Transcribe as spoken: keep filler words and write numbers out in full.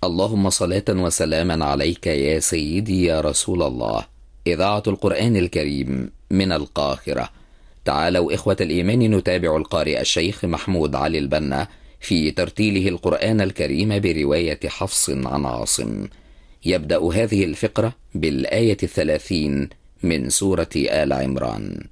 اللهم صلاة وسلاما عليك يا سيدي يا رسول الله. إذاعة القرآن الكريم من القاهرة. تعالوا إخوة الإيمان نتابع القارئ الشيخ محمود علي البنا في ترتيله القرآن الكريم برواية حفص عن عاصم. يبدأ هذه الفقرة بالآية الثلاثين من سورة آل عمران.